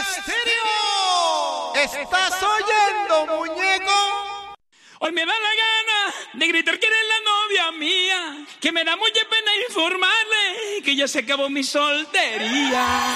Estéreo. ¿Estás oyendo, muñeco? Hoy me da la gana de gritar que eres la novia mía, que me da mucha pena informarle que ya se acabó mi soltería.